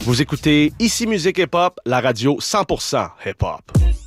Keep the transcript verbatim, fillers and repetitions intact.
Vous écoutez Ici Musique Hip Hop, la radio cent pour cent hip hop.